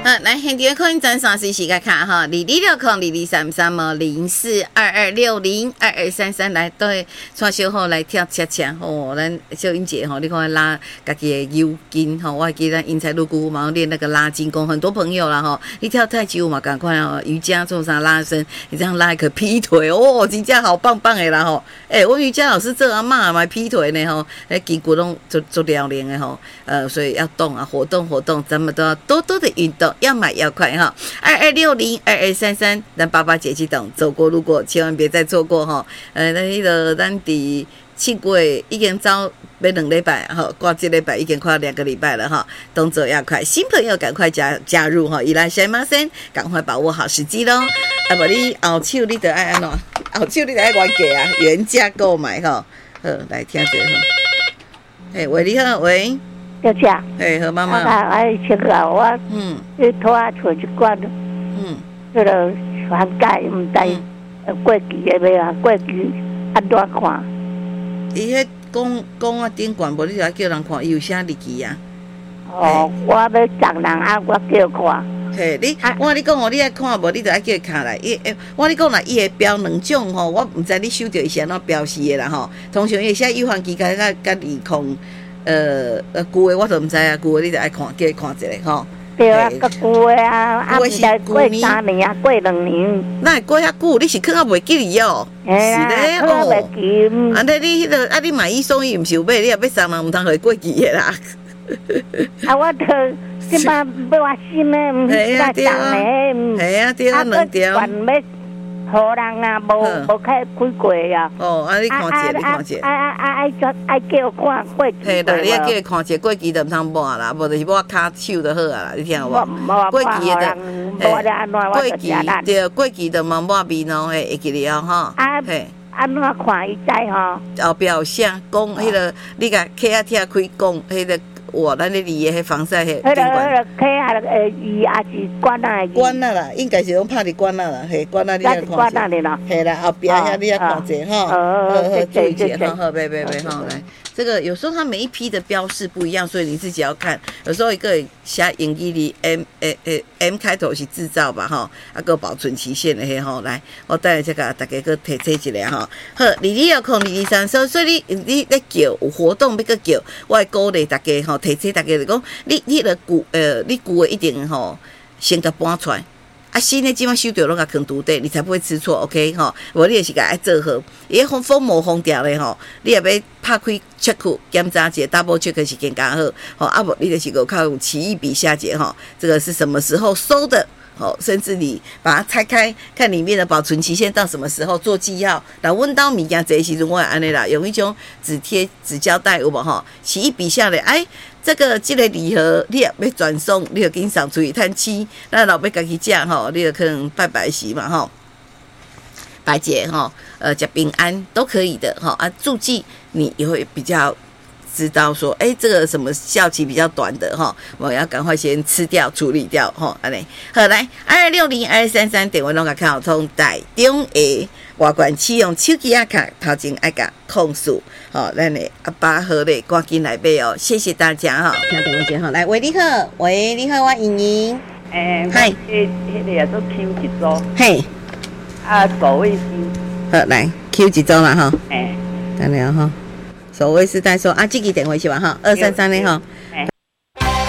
来，现场可以转3C时间卡哈，2200-2233-042260-2233来对带小好来跳恰恰吼，咱小英姐吼，你看拉家己的腰筋吼，我还记得英才入姑嘛练那个拉筋功，很多朋友啦吼，你跳太极舞嘛，赶快哦，瑜伽做啥拉伸，你这样拉一个劈腿哦，真正好棒棒的啦吼，我瑜伽老师这阿嬷嘛劈腿呢吼，筋骨拢做疗练的吼，所以要动啊，活动，咱们都要多多的运动。要买要快哈，2260-2233，咱爸爸姐姐等走过路过，千万别再错过哈。那个咱伫7月已经走要2礼拜哈，过这礼拜已经快2个礼拜了哈，动作要快，新朋友赶快加入哈，いらっしゃいませ，赶快把握好时机咯。啊不，你后手你得爱安怎？后手你得爱原价啊，原价购买哈。好，来听这哈。喂，你好，喂。 小姐， 何妈妈。 请啊，我去拖啊找一罐，迄个全钙，唔知过期的未啊？过期安怎看？ 伊迄讲啊顶罐无，你就要叫人看，伊有啥日期啊？ 哦，我要送人啊，我叫看。 嘿，我你讲哦，你爱看无？你就爱叫伊卡来。我你讲啦，伊会标2种吼，我唔知你收到伊是安怎标示的啦吼。通常伊写有效期间甲20。旧的我都唔知啊，旧的你就爱看，叫伊看一下吼。 对啊，个旧的啊， 旧的是过3年啊，过2年。 那会过遐久？你是看啊袂记哩哦？ 是咧哦。袂记。 安尼你迄个你买伊送伊毋是有买？你也要送人，毋通互伊过期的啦。 啊，我都即摆要我新的，毋是我送的。 系啊，对啊，2条。 好人啊，无开过啊。 哦，你看一下，你看一下。 爱叫我看过期。 嘿，但你要叫伊看一下，过期就唔通抹啦，无就是抹骹手就好啊啦，你听有无？过期的，过期对，过期就莫抹面咯，会记得哦，哈。嘿， 安怎看伊知吼？ 后壁有写讲迄个，你甲脚啊拆开讲迄个。哇，咱咧离的防晒迄顶管， 客啊，伊也是管啊， 管啊啦，应该是拢拍伫管啊啦，嘿，管啊你要看者， 管啊哩啦， 嘿啦，后壁遐你要看者吼，好，注意者，好，别吼来。这个有时候它每一批的标示不一样，所以你自己要看。有时候一个写英语里 M 开头是制造吧，哈，个保存期限的嘿吼。来，我带来这个大家个提醒一下哈。好，2200-2233，所以你咧叫有活动要个叫，我会鼓励大家吼，提醒大家就讲，你个你旧的一定吼先甲搬出来。啊，新的即摆收到拢甲放橱底，你才不会吃错 ，OK 吼？无你就是甲爱做好，伊封膜封掉咧吼，你也要拍开 check 检查一下 double check 是更加好，吼啊无你就是个靠起一笔下节吼，这个是什么时候收的？哦，甚至你把它拆开，看里面的保存期限到什么时候做记号。那温刀物件这时阵我会安尼啦，用一种纸胶带有无吼？起一笔下来，这个礼盒你也要转送，你就紧送出去趁钱。那老爸家己食吼，你就可能拜时嘛吼，拜节吼，食平安都可以的吼啊，注记你也会比较。知道说，这个什么效期比较短的哈，我要赶快先吃掉、处理掉哈。安尼，好来，2260-2233电话拢甲看通台中的外管启用手机啊卡，头前爱甲控诉，好，咱的阿爸好嘞，赶紧来买哦，谢谢大家哈。听电话先哈，来，喂，你好，喂，你好，我莹莹， 嗨，迄个也都 Q 一组， 嘿， 守卫师， 好来 Q 一组啦哈， 等下哈。守卫是代说这个电话是吧哈？233的哈，